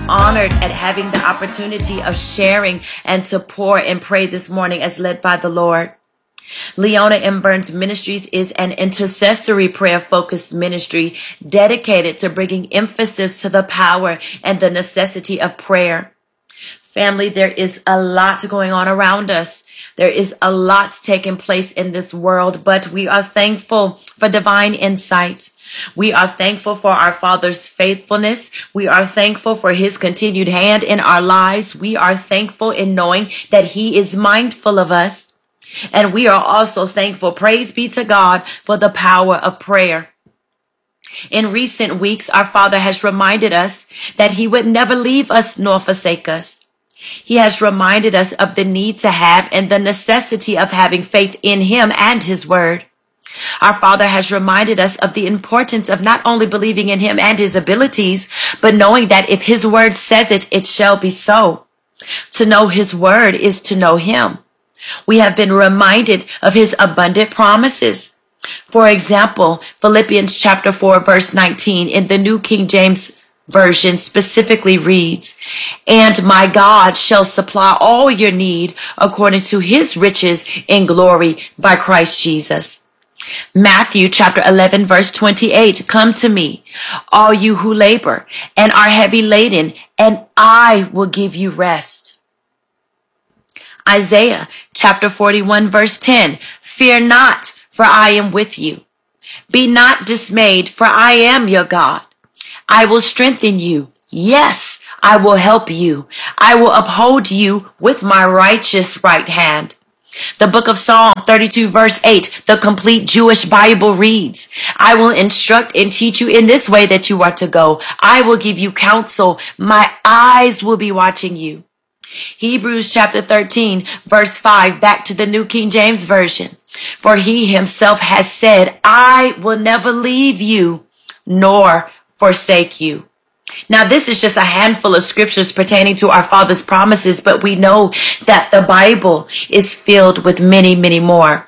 honored at having the opportunity of sharing and to pour and pray this morning as led by the Lord. Leona M. Burns Ministries is an intercessory prayer-focused ministry dedicated to bringing emphasis to the power and the necessity of prayer. Family, there is a lot going on around us. There is a lot taking place in this world, but we are thankful for divine insight. We are thankful for our Father's faithfulness. We are thankful for His continued hand in our lives. We are thankful in knowing that He is mindful of us. And we are also thankful, praise be to God, for the power of prayer. In recent weeks, our Father has reminded us that He would never leave us nor forsake us. He has reminded us of the need to have and the necessity of having faith in Him and His Word. Our Father has reminded us of the importance of not only believing in Him and His abilities, but knowing that if His Word says it, it shall be so. To know His Word is to know Him. We have been reminded of His abundant promises. For example, Philippians chapter 4, verse 19 in the New King James Version specifically reads, "And my God shall supply all your need according to His riches in glory by Christ Jesus." Matthew chapter 11, verse 28, "Come to me, all you who labor and are heavy laden, and I will give you rest." Isaiah chapter 41, verse 10, "Fear not, for I am with you. Be not dismayed, for I am your God. I will strengthen you. Yes, I will help you. I will uphold you with my righteous right hand." The book of Psalm 32, verse 8, the complete Jewish Bible reads, "I will instruct and teach you in this way that you are to go. I will give you counsel. My eyes will be watching you." Hebrews chapter 13, verse 5, back to the New King James Version. "For He Himself has said, I will never leave you nor forsake you." Now, this is just a handful of scriptures pertaining to our Father's promises, but we know that the Bible is filled with many, many more.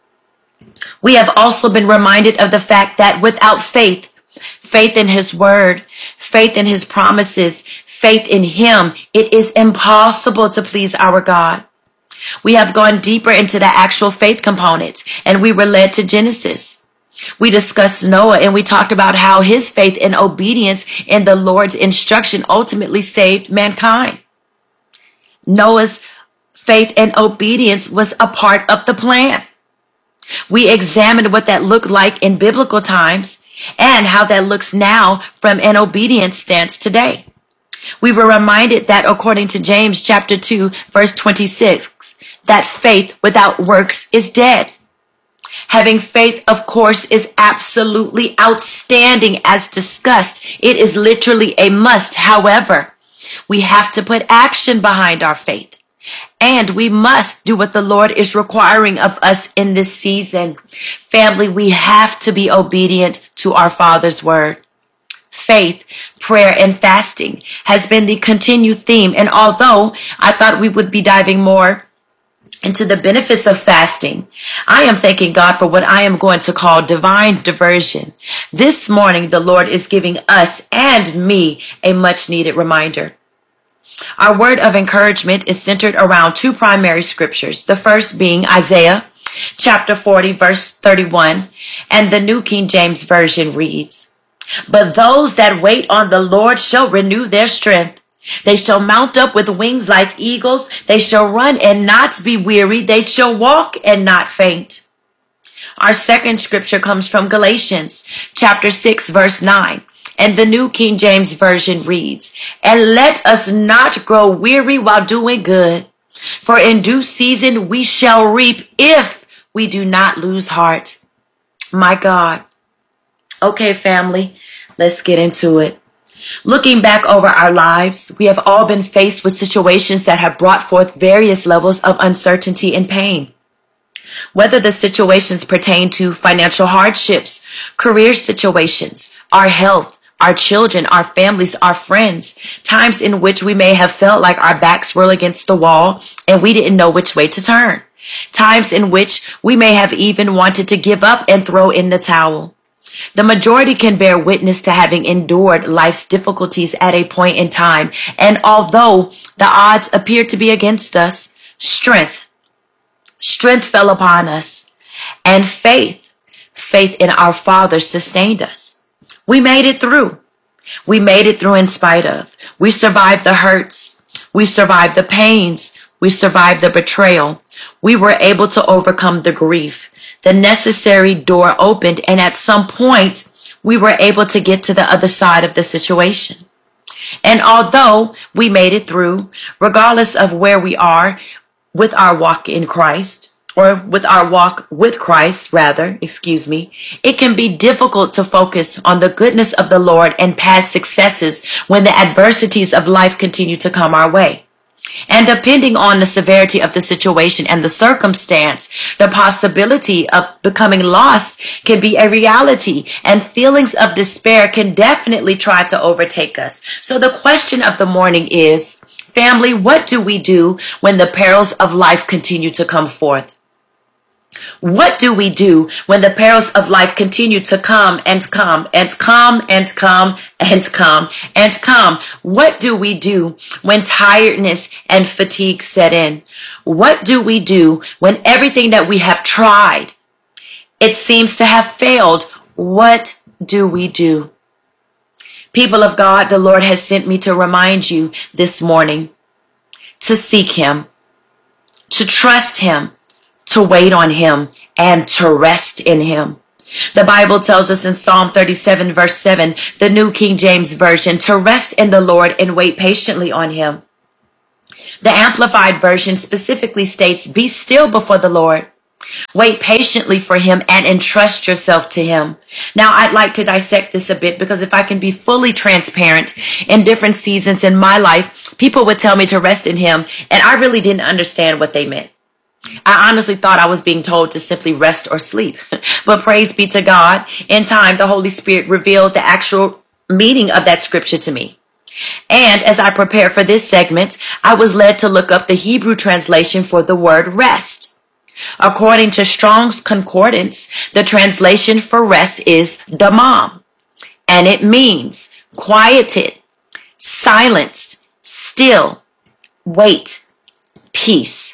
We have also been reminded of the fact that without faith, faith in His Word, faith in His promises, faith in Him, it is impossible to please our God. We have gone deeper into the actual faith component, and we were led to Genesis. We discussed Noah, and we talked about how his faith and obedience in the Lord's instruction ultimately saved mankind. Noah's faith and obedience was a part of the plan. We examined what that looked like in biblical times and how that looks now from an obedience stance today. We were reminded that according to James chapter 2, verse 26, that faith without works is dead. Having faith, of course, is absolutely outstanding as discussed. It is literally a must. However, we have to put action behind our faith. And we must do what the Lord is requiring of us in this season. Family, we have to be obedient to our Father's Word. Faith, prayer, and fasting has been the continued theme. And although I thought we would be diving more into the benefits of fasting, I am thanking God for what I am going to call divine diversion. This morning, the Lord is giving us and me a much needed reminder. Our word of encouragement is centered around two primary scriptures. The first being Isaiah chapter 40, verse 31, and the New King James Version reads, "But those that wait on the Lord shall renew their strength. They shall mount up with wings like eagles. They shall run and not be weary. They shall walk and not faint." Our second scripture comes from Galatians chapter 6, verse 9. And the New King James Version reads, "And let us not grow weary while doing good, for in due season we shall reap if we do not lose heart." My God. Okay, family, let's get into it. Looking back over our lives, we have all been faced with situations that have brought forth various levels of uncertainty and pain. Whether the situations pertain to financial hardships, career situations, our health, our children, our families, our friends, times in which we may have felt like our backs were against the wall and we didn't know which way to turn. Times in which we may have even wanted to give up and throw in the towel. The majority can bear witness to having endured life's difficulties at a point in time. And although the odds appeared to be against us, strength fell upon us, and faith in our Father sustained us. We made it through. We made it through in spite of. We survived the hurts. We survived the pains. We survived the betrayal. We were able to overcome the grief. The necessary door opened, and at some point, we were able to get to the other side of the situation. And although we made it through, regardless of where we are with our walk in Christ, or with our walk with Christ, rather, it can be difficult to focus on the goodness of the Lord and past successes when the adversities of life continue to come our way. And depending on the severity of the situation and the circumstance, the possibility of becoming lost can be a reality, and feelings of despair can definitely try to overtake us. So the question of the morning is, family, what do we do when the perils of life continue to come forth? What do we do when the perils of life continue to come and come and come and come and come and come? What do we do when tiredness and fatigue set in? What do we do when everything that we have tried, it seems to have failed? What do we do? People of God, the Lord has sent me to remind you this morning to seek Him, to trust Him, to wait on Him, and to rest in Him. The Bible tells us in Psalm 37 verse 7, the New King James Version, to rest in the Lord and wait patiently on Him. The Amplified Version specifically states, be still before the Lord. Wait patiently for Him and entrust yourself to Him. Now, I'd like to dissect this a bit, because if I can be fully transparent, in different seasons in my life, people would tell me to rest in Him, and I really didn't understand what they meant. I honestly thought I was being told to simply rest or sleep. But praise be to God, in time, the Holy Spirit revealed the actual meaning of that scripture to me. And as I prepared for this segment, I was led to look up the Hebrew translation for the word rest. According to Strong's Concordance, the translation for rest is damam, and it means quieted, silenced, still, wait, peace.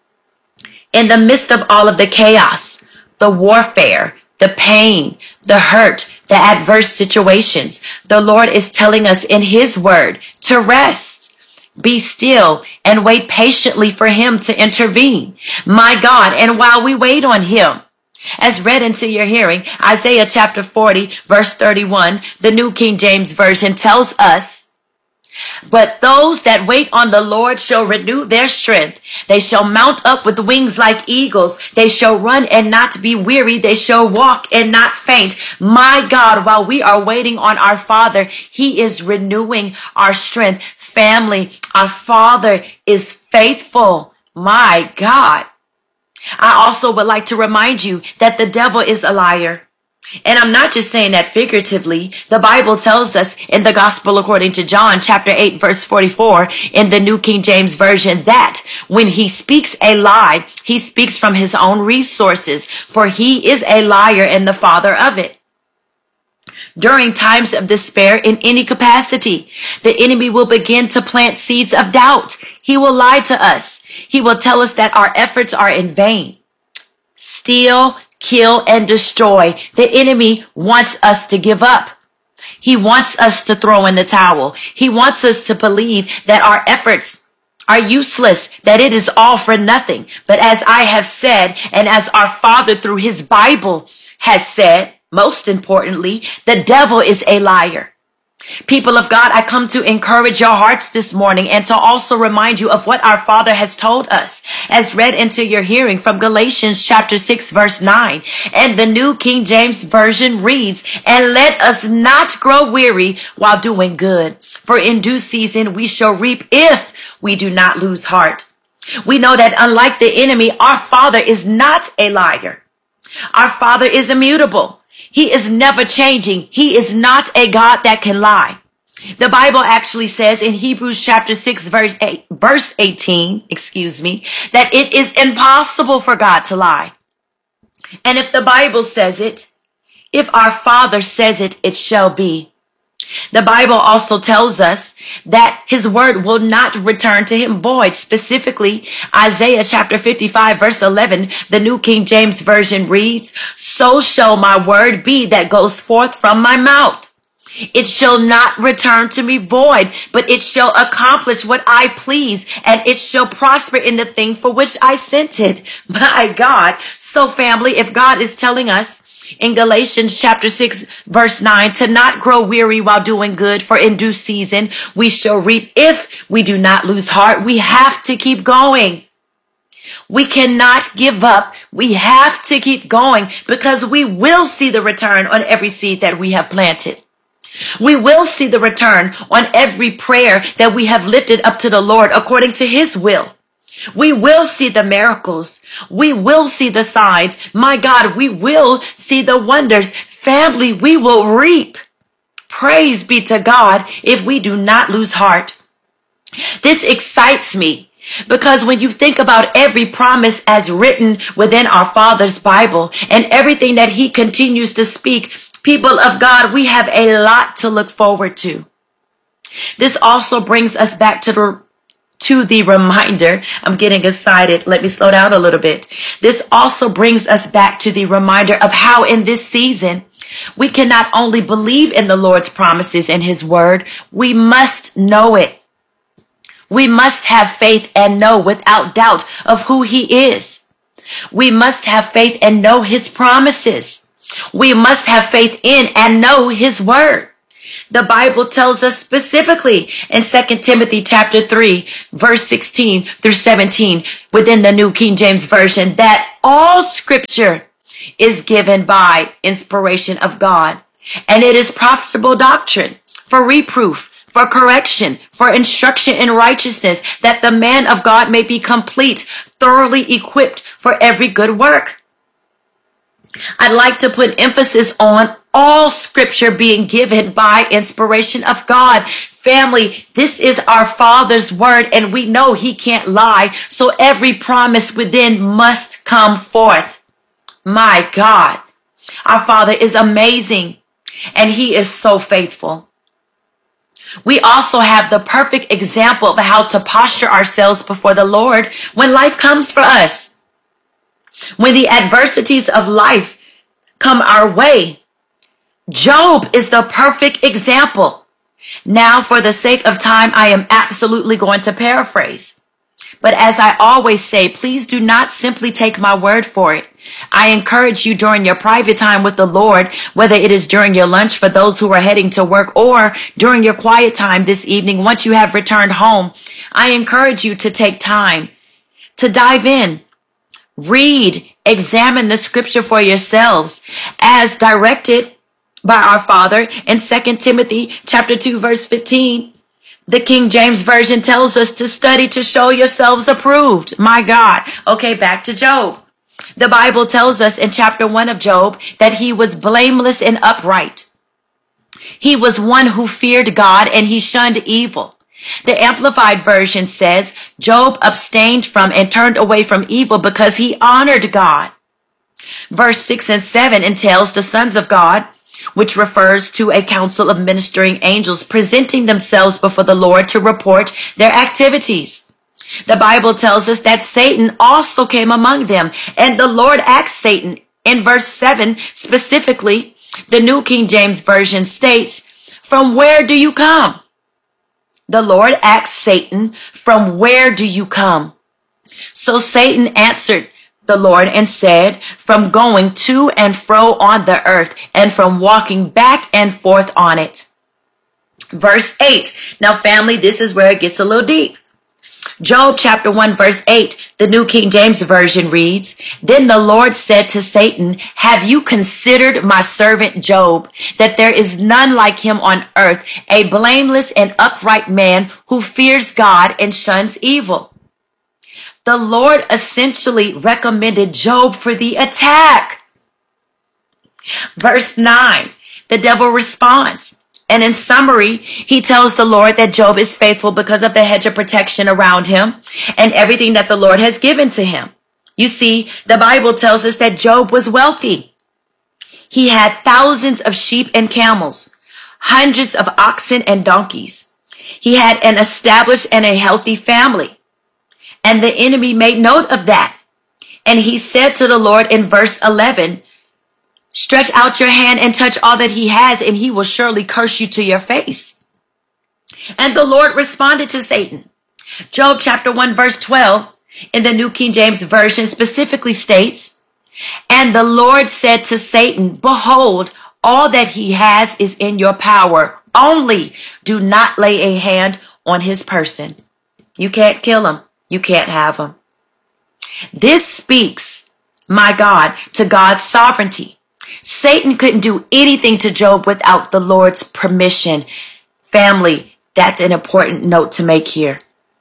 In the midst of all of the chaos, the warfare, the pain, the hurt, the adverse situations, the Lord is telling us in His word to rest, be still, and wait patiently for Him to intervene. My God, and while we wait on Him, as read into your hearing, Isaiah chapter 40, verse 31, the New King James Version tells us, but those that wait on the Lord shall renew their strength. They shall mount up with wings like eagles. They shall run and not be weary. They shall walk and not faint. My God, while we are waiting on our Father, He is renewing our strength. Family, our Father is faithful. My God. I also would like to remind you that the devil is a liar. And I'm not just saying that figuratively. The Bible tells us in the Gospel according to John chapter 8 verse 44 in the New King James Version that when he speaks a lie, he speaks from his own resources, for he is a liar and the father of it. During times of despair in any capacity, the enemy will begin to plant seeds of doubt. He will lie to us. He will tell us that our efforts are in vain. Steal, kill, and destroy. The enemy wants us to give up. He wants us to throw in the towel. He wants us to believe that our efforts are useless, that it is all for nothing. But as I have said, and as our Father through His Bible has said, most importantly, the devil is a liar. People of God, I come to encourage your hearts this morning and to also remind you of what our Father has told us, as read into your hearing from Galatians chapter 6 verse 9. And the New King James Version reads, and let us not grow weary while doing good, for in due season we shall reap if we do not lose heart. We know that unlike the enemy, our Father is not a liar. Our Father is immutable. He is never changing. He is not a God that can lie. The Bible actually says in Hebrews chapter 6 verse 18, that it is impossible for God to lie. And if the Bible says it, If our Father says it, it shall be. The Bible also tells us that his word will not return to him void. Specifically, Isaiah chapter 55, verse 11, the New King James Version reads, "So shall my word be that goes forth from my mouth. It shall not return to me void, but it shall accomplish what I please, and it shall prosper in the thing for which I sent it." My God. So family, if God is telling us in Galatians chapter 6, verse 9, to not grow weary while doing good, for in due season we shall reap if we do not lose heart, we have to keep going. We cannot give up. We have to keep going, because we will see the return on every seed that we have planted. We will see the return on every prayer that we have lifted up to the Lord according to his will. We will see the miracles. We will see the signs. My God, we will see the wonders. Family, we will reap. Praise be to God if we do not lose heart. This excites me, because when you think about every promise as written within our Father's Bible and everything that he continues to speak, people of God, we have a lot to look forward to. This also brings us back to the reminder. I'm getting excited. Let me slow down a little bit. This also brings us back to the reminder of how in this season, we can not only believe in the Lord's promises and his word, we must know it. We must have faith and know without doubt of who he is. We must have faith and know his promises. We must have faith in and know his word. The Bible tells us specifically in 2 Timothy chapter 3, verse 16 through 17 within the New King James Version, that all scripture is given by inspiration of God, and it is profitable doctrine for reproof, for correction, for instruction in righteousness, that the man of God may be complete, thoroughly equipped for every good work. I'd like to put emphasis on all scripture being given by inspiration of God. Family, this is our Father's word, and we know he can't lie. So every promise within must come forth. My God, our Father is amazing, and he is so faithful. We also have the perfect example of how to posture ourselves before the Lord when life comes for us. When the adversities of life come our way, Job is the perfect example. Now, for the sake of time, I am absolutely going to paraphrase. But as I always say, please do not simply take my word for it. I encourage you during your private time with the Lord, whether it is during your lunch for those who are heading to work or during your quiet time this evening once you have returned home, I encourage you to take time to dive in. Read, examine the scripture for yourselves as directed by our Father in 2 Timothy chapter 2, verse 15. The King James Version tells us to study to show yourselves approved. My God. Okay, back to Job. The Bible tells us in chapter 1 of Job that he was blameless and upright. He was one who feared God and he shunned evil. The Amplified Version says Job abstained from and turned away from evil because he honored God. Verse 6 and 7 entails the sons of God, which refers to a council of ministering angels presenting themselves before the Lord to report their activities. The Bible tells us that Satan also came among them, and the Lord asked Satan in verse 7 specifically. The New King James Version states, "From where do you come?" The Lord asked Satan, "From where do you come?" So Satan answered the Lord and said, "From going to and fro on the earth, and from walking back and forth on it." Verse 8. Now, family, this is where it gets a little deep. Job chapter 1, verse 8, the New King James Version reads, "Then the Lord said to Satan, have you considered my servant Job, that there is none like him on earth, a blameless and upright man who fears God and shuns evil?" The Lord essentially recommended Job for the attack. Verse 9, the devil responds. And in summary, he tells the Lord that Job is faithful because of the hedge of protection around him and everything that the Lord has given to him. You see, the Bible tells us that Job was wealthy. He had thousands of sheep and camels, hundreds of oxen and donkeys. He had an established and a healthy family. And the enemy made note of that. And he said to the Lord in verse 11, stretch out your hand and touch all that he has, and he will surely curse you to your face. And the Lord responded to Satan. Job chapter 1 verse 12 in the New King James Version specifically states, and the Lord said to Satan, behold, all that he has is in your power. Only do not lay a hand on his person. You can't kill him. You can't have him. This speaks, my God, to God's sovereignty. Satan couldn't do anything to Job without the Lord's permission. Family, that's an important note to make here.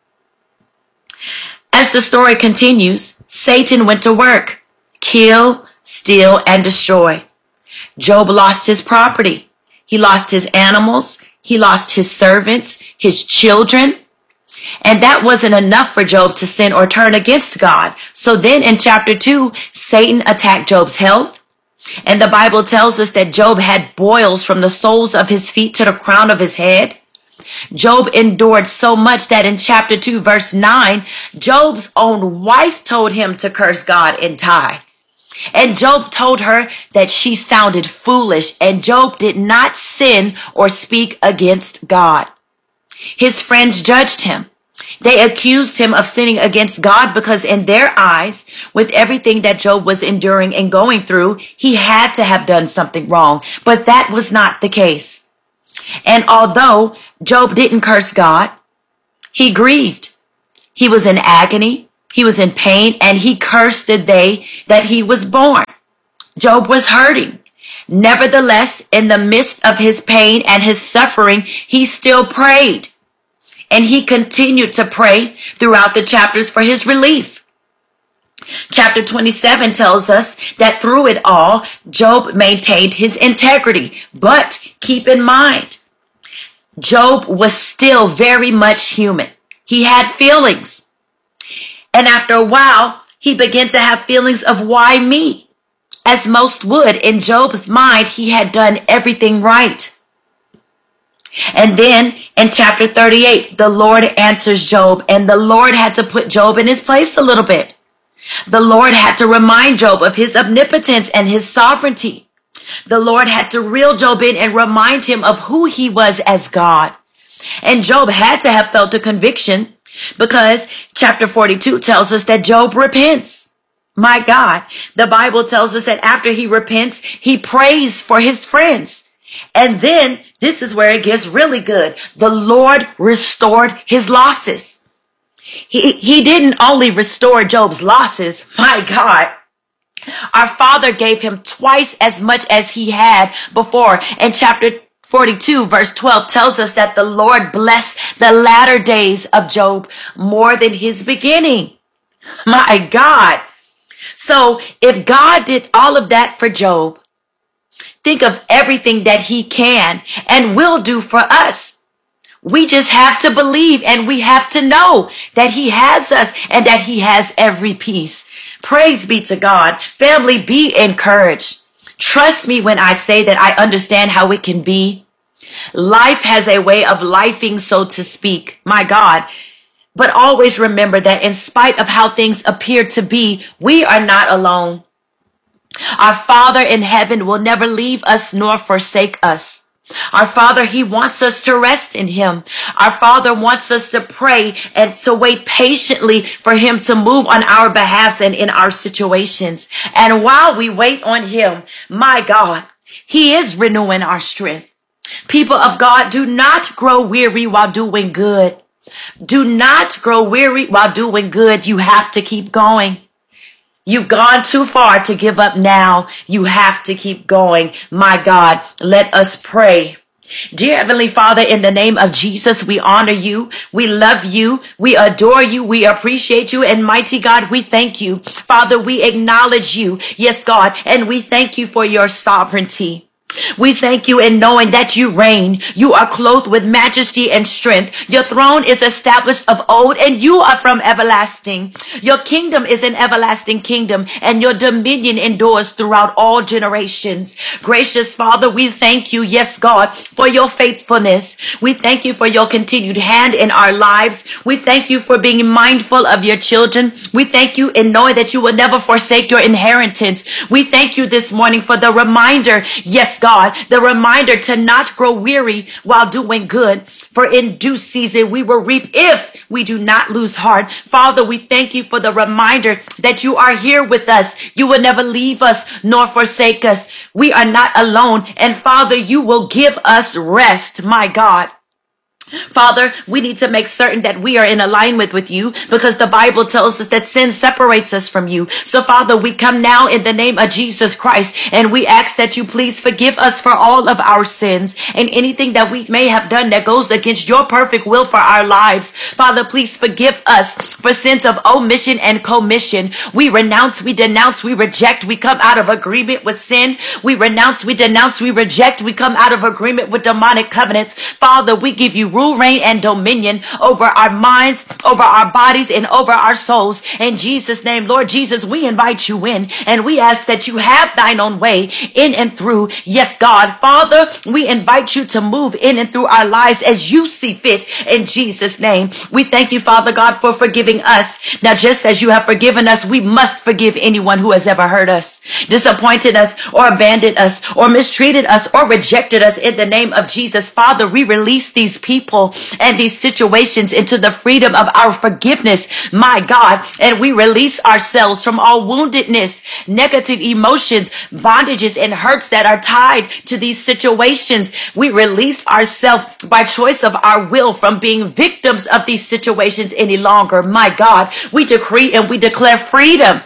As the story continues, Satan went to work, kill, steal, and destroy. Job lost his property. He lost his animals. He lost his servants, his children. And that wasn't enough for Job to sin or turn against God. So then in chapter 2, Satan attacked Job's health. And the Bible tells us that Job had boils from the soles of his feet to the crown of his head. Job endured so much that in chapter 2, verse 9, Job's own wife told him to curse God and die. And Job told her that she sounded foolish, and Job did not sin or speak against God. His friends judged him. They accused him of sinning against God because in their eyes, with everything that Job was enduring and going through, he had to have done something wrong. But that was not the case. And although Job didn't curse God, he grieved. He was in agony. He was in pain, and he cursed the day that he was born. Job was hurting. Nevertheless, in the midst of his pain and his suffering, he still prayed. And he continued to pray throughout the chapters for his relief. Chapter 27 tells us that through it all, Job maintained his integrity. But keep in mind, Job was still very much human. He had feelings. And after a while, he began to have feelings of why me? As most would. In Job's mind, he had done everything right. And then in chapter 38, the Lord answers Job, and the Lord had to put Job in his place a little bit. The Lord had to remind Job of his omnipotence and his sovereignty. The Lord had to reel Job in and remind him of who he was as God. And Job had to have felt a conviction because chapter 42 tells us that Job repents. My God, the Bible tells us that after he repents, he prays for his friends. And then this is where it gets really good. The Lord restored his losses. He didn't only restore Job's losses. My God, our Father gave him twice as much as he had before. And chapter 42 verse 12 tells us that the Lord blessed the latter days of Job more than his beginning. My God. So if God did all of that for Job, think of everything that he can and will do for us. We just have to believe, and we have to know that he has us and that he has every piece. Praise be to God. Family, be encouraged. Trust me when I say that I understand how it can be. Life has a way of lifing, so to speak. My God. But always remember that in spite of how things appear to be, we are not alone. Our Father in heaven will never leave us nor forsake us. Our Father, he wants us to rest in him. Our Father wants us to pray and to wait patiently for him to move on our behalf and in our situations. And while we wait on him, my God, he is renewing our strength. People of God, do not grow weary while doing good. Do not grow weary while doing good. You have to keep going. You've gone too far to give up now. You have to keep going. My God, let us pray. Dear Heavenly Father, in the name of Jesus, we honor you. We love you. We adore you. We appreciate you. And mighty God, we thank you. Father, we acknowledge you. Yes, God. And we thank you for your sovereignty. We thank you in knowing that you reign. You are clothed with majesty and strength. Your throne is established of old, and you are from everlasting. Your kingdom is an everlasting kingdom, and your dominion endures throughout all generations. Gracious Father, we thank you, yes, God, for your faithfulness. We thank you for your continued hand in our lives. We thank you for being mindful of your children. We thank you in knowing that you will never forsake your inheritance. We thank you this morning for the reminder, yes, God, the reminder to not grow weary while doing good. For in due season we will reap if we do not lose heart. Father, we thank you for the reminder that you are here with us. You will never leave us nor forsake us. We are not alone. And Father, you will give us rest, my God. Father, we need to make certain that we are in alignment with you, because the Bible tells us that sin separates us from you. So Father, we come now in the name of Jesus Christ, and we ask that you please forgive us for all of our sins and anything that we may have done that goes against your perfect will for our lives. Father, please forgive us for sins of omission and commission. We renounce, we denounce, we reject, we come out of agreement with sin. We renounce, we denounce, we reject, we come out of agreement with demonic covenants. Father, we give you rule, reign, and dominion over our minds, over our bodies, and over our souls. In Jesus' name, Lord Jesus, we invite you in, and we ask that you have thine own way in and through. Yes, God. Father, we invite you to move in and through our lives as you see fit. In Jesus' name, we thank you, Father God, for forgiving us. Now, just as you have forgiven us, we must forgive anyone who has ever hurt us, disappointed us, or abandoned us, or mistreated us, or rejected us. In the name of Jesus, Father, we release these people and these situations into the freedom of our forgiveness, my God, and we release ourselves from all woundedness, negative emotions, bondages, and hurts that are tied to these situations. We release ourselves by choice of our will from being victims of these situations any longer, my God. We decree and we declare freedom.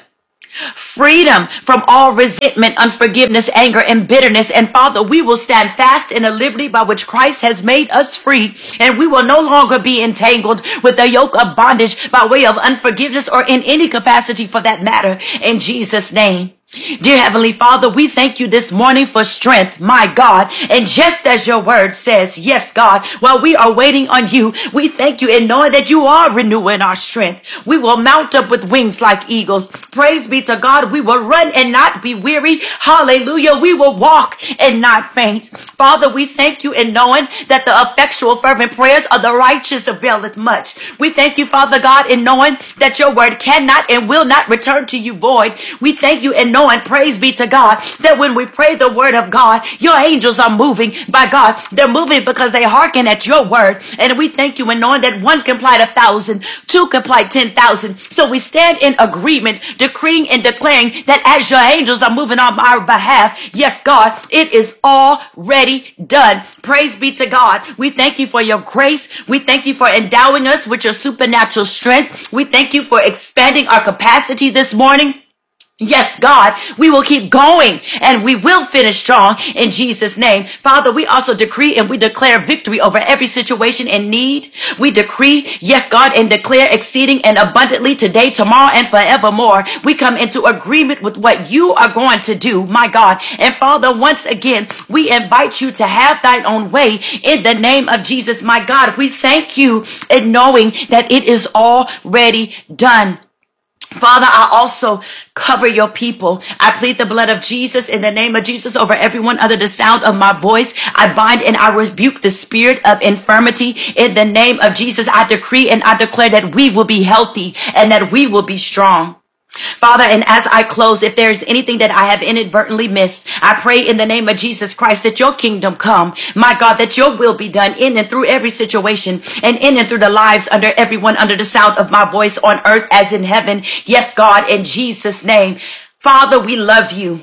Freedom from all resentment, unforgiveness, anger, and bitterness. And Father, we will stand fast in the liberty by which Christ has made us free. And we will no longer be entangled with the yoke of bondage by way of unforgiveness or in any capacity for that matter. In Jesus' name. Dear Heavenly Father, we thank you this morning for strength, my God. And just as your word says, yes, God, while we are waiting on you, we thank you in knowing that you are renewing our strength. We will mount up with wings like eagles. Praise be to God. We will run and not be weary. Hallelujah. We will walk and not faint. Father, we thank you in knowing that the effectual fervent prayers of the righteous availeth much. We thank you, Father God, in knowing that your word cannot and will not return to you void. We thank you in knowing, praise be to God, that when we pray the word of God, your angels are moving. By God, they're moving because they hearken at your word. And we thank you in knowing that one can plight 1,000, two can plight 10,000. So we stand in agreement, decreeing and declaring that as your angels are moving on our behalf, yes, God, it is already done. Praise be to God. We thank you for your grace. We thank you for endowing us with your supernatural strength. We thank you for expanding our capacity this morning. Yes, God, we will keep going and we will finish strong in Jesus' name. Father, we also decree and we declare victory over every situation and need. We decree, yes, God, and declare exceeding and abundantly today, tomorrow, and forevermore. We come into agreement with what you are going to do, my God. And Father, once again, we invite you to have thine own way in the name of Jesus, my God. We thank you in knowing that it is already done. Father, I also cover your people. I plead the blood of Jesus in the name of Jesus over everyone under the sound of my voice. I bind and I rebuke the spirit of infirmity in the name of Jesus. I decree and I declare that we will be healthy and that we will be strong. Father, and as I close, if there is anything that I have inadvertently missed, I pray in the name of Jesus Christ that your kingdom come, my God, that your will be done in and through every situation and in and through the lives under everyone under the sound of my voice on earth as in heaven. Yes, God, in Jesus' name. Father, we love you.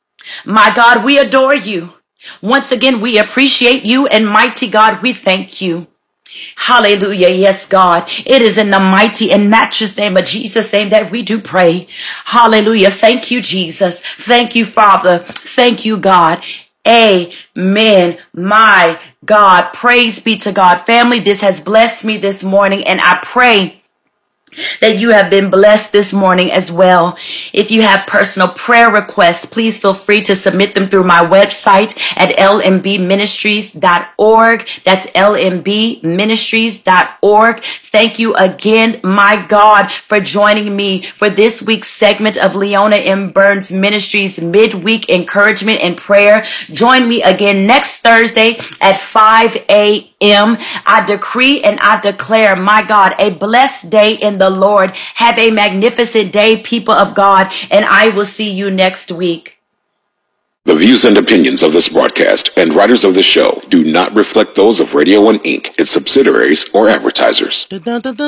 My God, we adore you. Once again, we appreciate you, and mighty God, we thank you. Hallelujah. Yes, God. It is in the mighty and matchless name of Jesus' name that we do pray. Hallelujah. Thank you, Jesus. Thank you, Father. Thank you, God. Amen. My God. Praise be to God. Family, this has blessed me this morning, and I pray that you have been blessed this morning as well. If you have personal prayer requests, please feel free to submit them through my website at lmbministries.org. That's lmbministries.org. Thank you again, my God, for joining me for this week's segment of Leona M. Burns Ministries Midweek Encouragement and Prayer. Join me again next Thursday at 5 a.m. I decree and I declare, my God, a blessed day in the Lord. Have a magnificent day, people of God, and I will see you next week. The views and opinions of this broadcast and writers of this show do not reflect those of Radio 1 Inc., its subsidiaries, or advertisers.